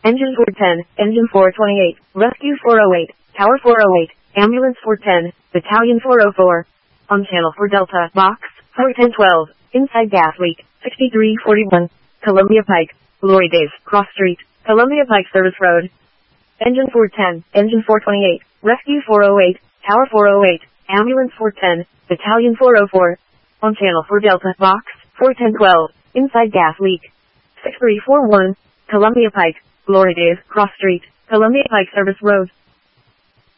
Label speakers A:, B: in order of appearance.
A: Engine 410, Engine 428, Rescue 408, Tower 408, Ambulance 410, Battalion 404. On channel 4 Delta, Box 41012, inside gas leak, 6341, Columbia Pike, Glory Days, Cross Street, Columbia Pike Service Road. Engine 410, Engine 428, Rescue 408, Tower 408, Ambulance 410, Battalion 404. On channel 4 Delta, Box 41012, inside gas leak, 6341, Columbia Pike, Glory Days, Cross Street, Columbia Pike Service Road.